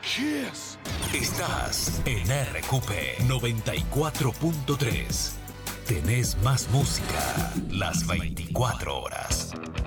Yes. Estás en RQP 94.3. Tenés más música las 24 horas.